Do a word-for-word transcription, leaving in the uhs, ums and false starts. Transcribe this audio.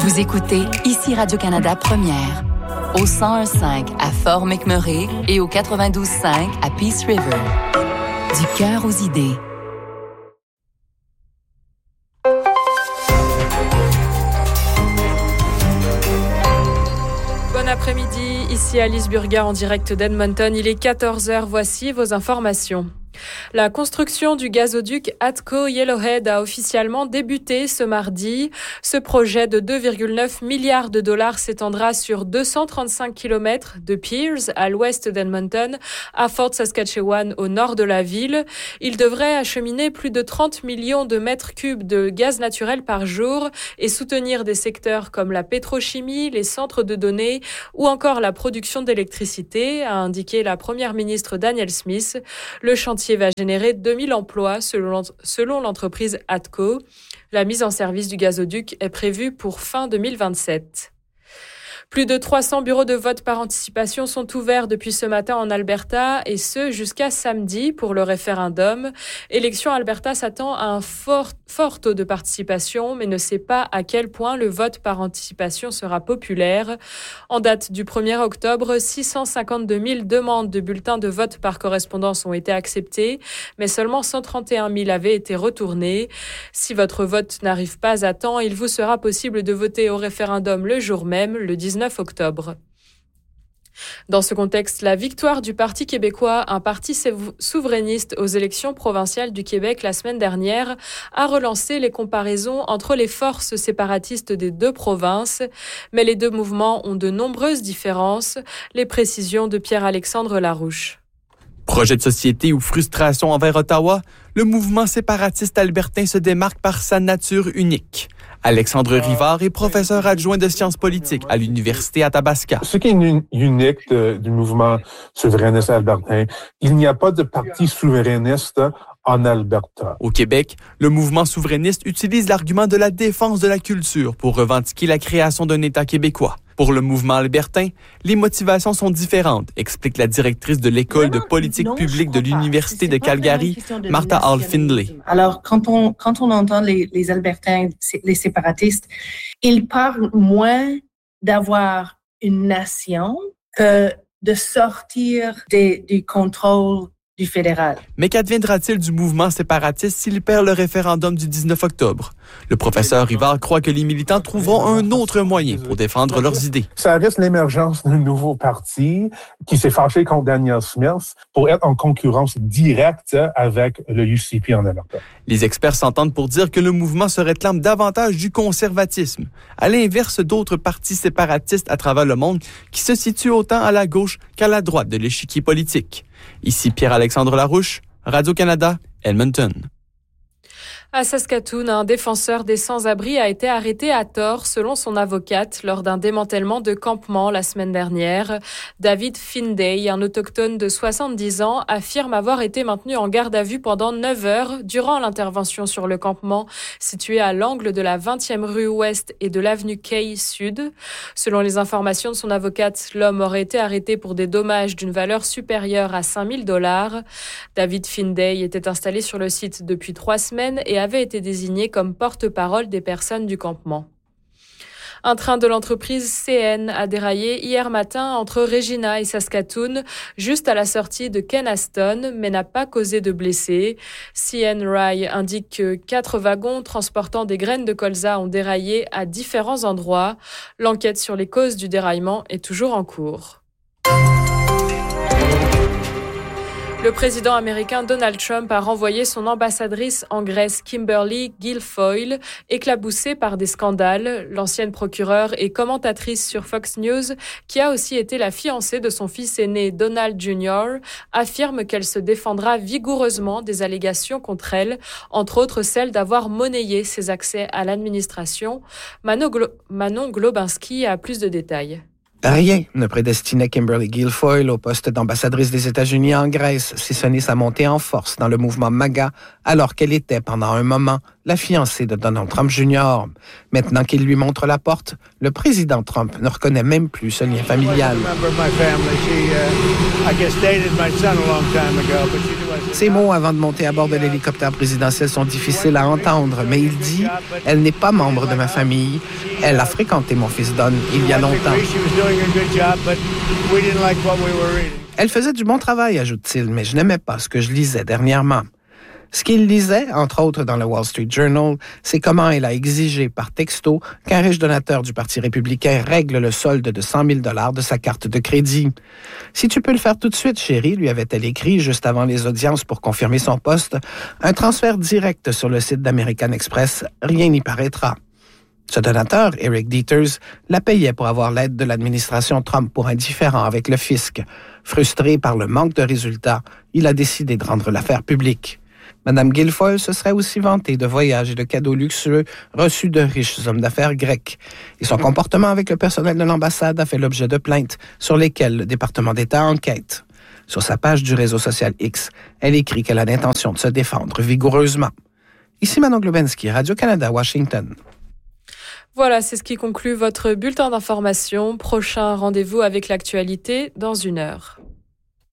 Vous écoutez ici Radio-Canada Première, au cent un virgule cinq à Fort McMurray et au quatre-vingt-douze virgule cinq à Peace River. Du cœur aux idées. Bon après-midi, ici Alice Burga en direct d'Edmonton. Il est quatorze heures, voici vos informations. La construction du gazoduc ATCO Yellowhead a officiellement débuté ce mardi. Ce projet de deux virgule neuf milliards de dollars s'étendra sur deux cent trente-cinq kilomètres de Pierce à l'ouest d'Edmonton à Fort Saskatchewan au nord de la ville. Il devrait acheminer plus de trente millions de mètres cubes de gaz naturel par jour et soutenir des secteurs comme la pétrochimie, les centres de données ou encore la production d'électricité, a indiqué la première ministre Danielle Smith. Le chantier va générer deux mille emplois selon, selon l'entreprise ATCO. La mise en service du gazoduc est prévue pour fin deux mille vingt-sept. Plus de trois cents bureaux de vote par anticipation sont ouverts depuis ce matin en Alberta et ce jusqu'à samedi pour le référendum. Élection Alberta s'attend à un fort, fort taux de participation mais ne sait pas à quel point le vote par anticipation sera populaire. En date du premier octobre, six cent cinquante-deux mille demandes de bulletins de vote par correspondance ont été acceptées, mais seulement cent trente et un mille avaient été retournées. Si votre vote n'arrive pas à temps, il vous sera possible de voter au référendum le jour même, le dix-neuf octobre. Dans ce contexte, la victoire du Parti québécois, un parti souverainiste aux élections provinciales du Québec la semaine dernière, a relancé les comparaisons entre les forces séparatistes des deux provinces. Mais les deux mouvements ont de nombreuses différences. Les précisions de Pierre-Alexandre Larouche. Projet de société ou frustration envers Ottawa, le mouvement séparatiste albertain se démarque par sa nature unique. Alexandre Rivard est professeur adjoint de sciences politiques à l'Université Athabasca. Ce qui est unique de, du mouvement souverainiste albertain, il n'y a pas de parti souverainiste en Alberta. Au Québec, le mouvement souverainiste utilise l'argument de la défense de la culture pour revendiquer la création d'un État québécois. Pour le mouvement albertain, les motivations sont différentes, explique la directrice de l'école de politique non, publique de l'Université de Calgary, de Martha Hall Findlay. Alors, quand on, quand on entend les, les Albertains, les séparatistes, ils parlent moins d'avoir une nation que de sortir des, du contrôle du fédéral. Mais qu'adviendra-t-il du mouvement séparatiste s'il perd le référendum du dix-neuf octobre? Le professeur Rivard croit que les militants trouveront un autre moyen pour défendre leurs idées. Ça risque l'émergence d'un nouveau parti qui s'est fâché contre Danielle Smith pour être en concurrence directe avec le U C P en Alberta. Les experts s'entendent pour dire que le mouvement se réclame davantage du conservatisme, à l'inverse d'autres partis séparatistes à travers le monde qui se situent autant à la gauche qu'à la droite de l'échiquier politique. Ici Pierre-Alexandre Larouche, Radio-Canada, Edmonton. À Saskatoon, un défenseur des sans-abri a été arrêté à tort, selon son avocate, lors d'un démantèlement de campement la semaine dernière. David Finday, un autochtone de soixante-dix ans, affirme avoir été maintenu en garde à vue pendant neuf heures durant l'intervention sur le campement situé à l'angle de la vingtième rue Ouest et de l'avenue Kay Sud. Selon les informations de son avocate, l'homme aurait été arrêté pour des dommages d'une valeur supérieure à cinq mille dollars. David Finday était installé sur le site depuis trois semaines et avait été désigné comme porte-parole des personnes du campement. Un train de l'entreprise C N a déraillé hier matin entre Regina et Saskatoon, juste à la sortie de Kenaston, mais n'a pas causé de blessés. C N Rail indique que quatre wagons transportant des graines de colza ont déraillé à différents endroits. L'enquête sur les causes du déraillement est toujours en cours. Le président américain Donald Trump a renvoyé son ambassadrice en Grèce Kimberly Guilfoyle, éclaboussée par des scandales. L'ancienne procureure et commentatrice sur Fox News, qui a aussi été la fiancée de son fils aîné Donald junior, affirme qu'elle se défendra vigoureusement des allégations contre elle, entre autres celle d'avoir monnayé ses accès à l'administration. Manon, Glo- Manon Globinski a plus de détails. Rien ne prédestinait Kimberly Guilfoyle au poste d'ambassadrice des États-Unis en Grèce, si ce n'est sa montée en force dans le mouvement MAGA, alors qu'elle était, pendant un moment, la fiancée de Donald Trump junior Maintenant qu'il lui montre la porte, le président Trump ne reconnaît même plus ce lien familial. Ses mots avant de monter à bord de l'hélicoptère présidentiel sont difficiles à entendre, mais il dit « Elle n'est pas membre de ma famille. Elle a fréquenté mon fils Don il y a longtemps. » Elle faisait du bon travail, ajoute-t-il, mais je n'aimais pas ce que je lisais dernièrement. Ce qu'il lisait, entre autres dans le Wall Street Journal, c'est comment elle a exigé par texto qu'un riche donateur du Parti républicain règle le solde de cent mille dollars de sa carte de crédit. « Si tu peux le faire tout de suite, chérie, lui avait-elle écrit juste avant les audiences pour confirmer son poste, un transfert direct sur le site d'American Express, rien n'y paraîtra. » Ce donateur, Eric Dieters, la payait pour avoir l'aide de l'administration Trump pour un différend avec le fisc. Frustré par le manque de résultats, il a décidé de rendre l'affaire publique. Madame Guilfoyle se serait aussi vantée de voyages et de cadeaux luxueux reçus de riches hommes d'affaires grecs. Et son comportement avec le personnel de l'ambassade a fait l'objet de plaintes sur lesquelles le département d'État enquête. Sur sa page du réseau social X, elle écrit qu'elle a l'intention de se défendre vigoureusement. Ici Manon Globensky, Radio-Canada, Washington. Voilà, c'est ce qui conclut votre bulletin d'information. Prochain rendez-vous avec l'actualité dans une heure.